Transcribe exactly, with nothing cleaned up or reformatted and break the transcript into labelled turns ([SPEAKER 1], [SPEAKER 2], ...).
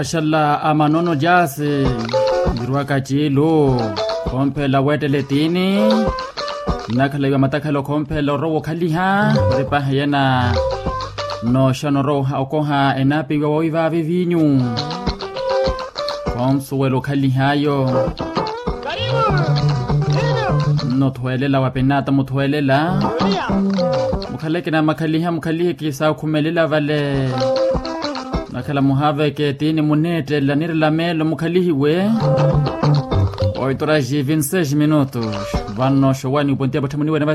[SPEAKER 1] washala amanono jase ngirwa kachilo kompela weteletini nakhala matakhala kompela ro khaliha ripa yana no shonoro okoha enapi wiva vivinyu komsuelo khalihayo no thuelela wapenata muthuelela mukhaleke na makhaliha mukhalihe kisa khumelela vale nakhala muhave ke tini munete lanir lamelo mukhalihiwe oitoraji vingt-cinq minutos vanno showani pontia bathamuni